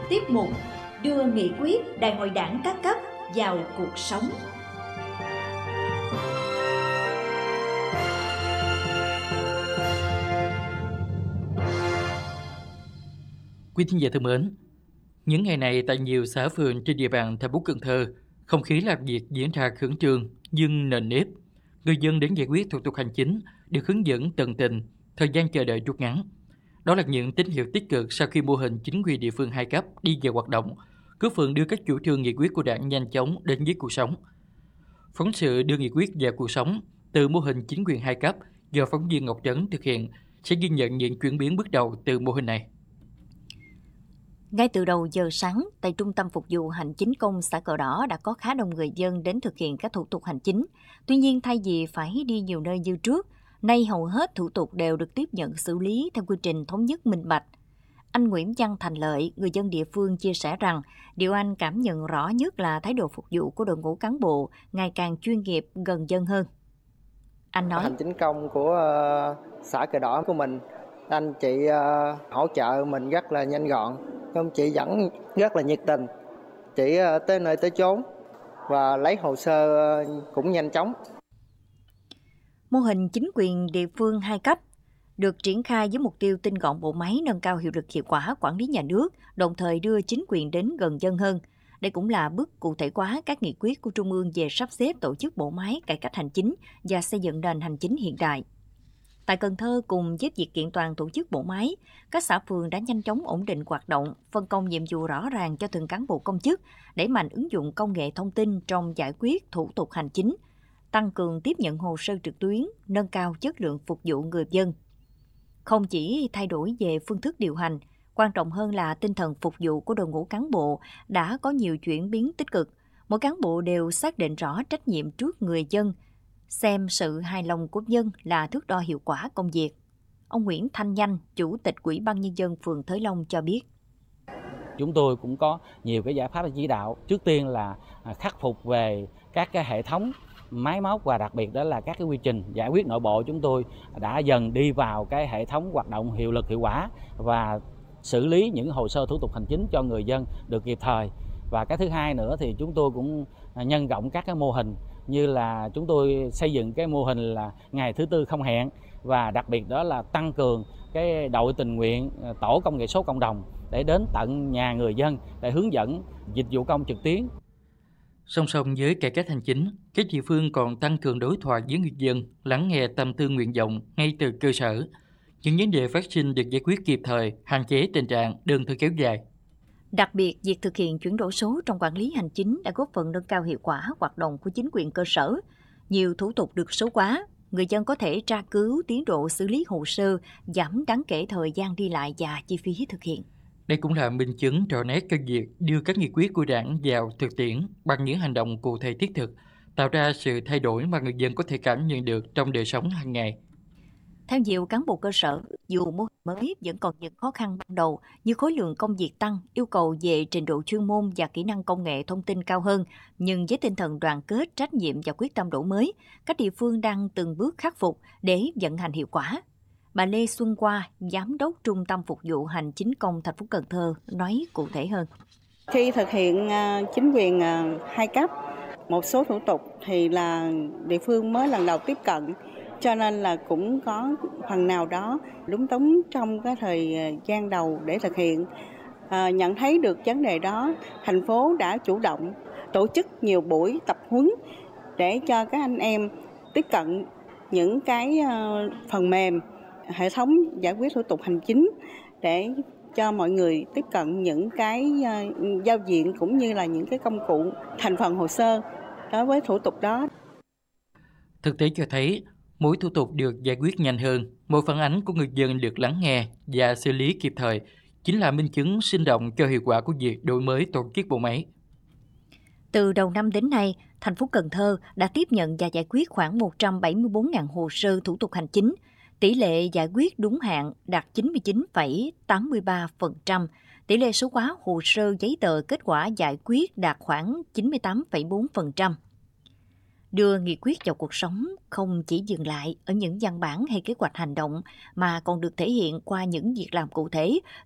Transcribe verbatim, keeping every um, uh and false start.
Tiết mục đưa nghị quyết Đại hội Đảng các cấp vào cuộc sống. Quý thính giả thân mến, những ngày này tại nhiều xã phường trên địa bàn thành phố Cần Thơ, không khí làm việc diễn ra khẩn trương nhưng nền nếp. Người dân đến giải quyết thủ tục hành chính được hướng dẫn tận tình, thời gian chờ đợi rút ngắn. Đó là những tín hiệu tích cực sau khi mô hình chính quyền địa phương hai cấp đi vào hoạt động, góp phần đưa các chủ trương nghị quyết của Đảng nhanh chóng đến với cuộc sống. Phóng sự đưa nghị quyết vào cuộc sống từ mô hình chính quyền hai cấp do phóng viên Ngọc Trấn thực hiện sẽ ghi nhận những chuyển biến bước đầu từ mô hình này. Ngay từ đầu giờ sáng, tại Trung tâm Phục vụ Hành chính công xã Cờ Đỏ đã có khá đông người dân đến thực hiện các thủ tục hành chính. Tuy nhiên, thay vì phải đi nhiều nơi như trước, nay hầu hết thủ tục đều được tiếp nhận xử lý theo quy trình thống nhất minh bạch. Anh Nguyễn Văn Thành Lợi, người dân địa phương chia sẻ rằng, điều anh cảm nhận rõ nhất là thái độ phục vụ của đội ngũ cán bộ ngày càng chuyên nghiệp, gần dân hơn. Anh nói, hành chính công của uh, xã Cờ Đỏ của mình, anh chị uh, hỗ trợ mình rất là nhanh gọn. Ông chị dẫn rất là nhiệt tình, chị tới nơi tới chốn và lấy hồ sơ cũng nhanh chóng. Mô hình chính quyền địa phương hai cấp được triển khai với mục tiêu tinh gọn bộ máy, nâng cao hiệu lực hiệu quả quản lý nhà nước, đồng thời đưa chính quyền đến gần dân hơn. Đây cũng là bước cụ thể hóa các nghị quyết của Trung ương về sắp xếp tổ chức bộ máy, cải cách hành chính và xây dựng nền hành chính hiện đại. Tại Cần Thơ, cùng với việc kiện toàn tổ chức bộ máy, các xã phường đã nhanh chóng ổn định hoạt động, phân công nhiệm vụ rõ ràng cho từng cán bộ công chức, đẩy mạnh ứng dụng công nghệ thông tin trong giải quyết thủ tục hành chính, tăng cường tiếp nhận hồ sơ trực tuyến, nâng cao chất lượng phục vụ người dân. Không chỉ thay đổi về phương thức điều hành, quan trọng hơn là tinh thần phục vụ của đội ngũ cán bộ đã có nhiều chuyển biến tích cực. Mỗi cán bộ đều xác định rõ trách nhiệm trước người dân, xem sự hài lòng của dân là thước đo hiệu quả công việc. Ông Nguyễn Thanh Nhanh, Chủ tịch Ủy ban Nhân dân phường Thới Long cho biết. Chúng tôi cũng có nhiều cái giải pháp để chỉ đạo. Trước tiên là khắc phục về các cái hệ thống máy móc và đặc biệt đó là các cái quy trình giải quyết nội bộ. Chúng tôi đã dần đi vào cái hệ thống hoạt động hiệu lực hiệu quả và xử lý những hồ sơ thủ tục hành chính cho người dân được kịp thời. Và cái thứ hai nữa thì chúng tôi cũng nhân rộng các cái mô hình, như là chúng tôi xây dựng cái mô hình là ngày thứ tư không hẹn, và đặc biệt đó là tăng cường cái đội tình nguyện tổ công nghệ số cộng đồng để đến tận nhà người dân để hướng dẫn dịch vụ công trực tuyến. Song song với cải cách hành chính, các địa phương còn tăng cường đối thoại với người dân, lắng nghe tâm tư nguyện vọng ngay từ cơ sở. Những vấn đề phát sinh được giải quyết kịp thời, hạn chế tình trạng đơn thư kéo dài. Đặc biệt, việc thực hiện chuyển đổi số trong quản lý hành chính đã góp phần nâng cao hiệu quả hoạt động của chính quyền cơ sở. Nhiều thủ tục được số hóa, người dân có thể tra cứu tiến độ xử lý hồ sơ, giảm đáng kể thời gian đi lại và chi phí thực hiện. Đây cũng là minh chứng rõ nét cho việc đưa các nghị quyết của Đảng vào thực tiễn bằng những hành động cụ thể thiết thực, tạo ra sự thay đổi mà người dân có thể cảm nhận được trong đời sống hàng ngày. Theo nhiều cán bộ cơ sở, dù mô hình mới vẫn còn những khó khăn ban đầu như khối lượng công việc tăng, yêu cầu về trình độ chuyên môn và kỹ năng công nghệ thông tin cao hơn, nhưng với tinh thần đoàn kết, trách nhiệm và quyết tâm đổi mới, các địa phương đang từng bước khắc phục để vận hành hiệu quả. Bà Lê Xuân Hoa, Giám đốc Trung tâm Phục vụ Hành chính công thành phố Cần Thơ, nói cụ thể hơn. Khi thực hiện chính quyền hai cấp, một số thủ tục thì là địa phương mới lần đầu tiếp cận, cho nên là cũng có phần nào đó lúng túng trong cái thời gian đầu để thực hiện. À, nhận thấy được vấn đề đó, thành phố đã chủ động tổ chức nhiều buổi tập huấn để cho các anh em tiếp cận những cái uh, phần mềm, hệ thống giải quyết thủ tục hành chính để cho mọi người tiếp cận những cái uh, giao diện cũng như là những cái công cụ thành phần hồ sơ đối với thủ tục đó. Thực tế cho thấy, mỗi thủ tục được giải quyết nhanh hơn, mỗi phản ánh của người dân được lắng nghe và xử lý kịp thời, chính là minh chứng sinh động cho hiệu quả của việc đổi mới tổ chức bộ máy. Từ đầu năm đến nay, thành phố Cần Thơ đã tiếp nhận và giải quyết khoảng một trăm bảy mươi bốn nghìn hồ sơ thủ tục hành chính. Tỷ lệ giải quyết đúng hạn đạt chín mươi chín phẩy tám mươi ba phần trăm. Tỷ lệ số hóa hồ sơ giấy tờ kết quả giải quyết đạt khoảng chín mươi tám phẩy bốn phần trăm. Đưa nghị quyết vào cuộc sống không chỉ dừng lại ở những văn bản hay kế hoạch hành động mà còn được thể hiện qua những việc làm cụ thể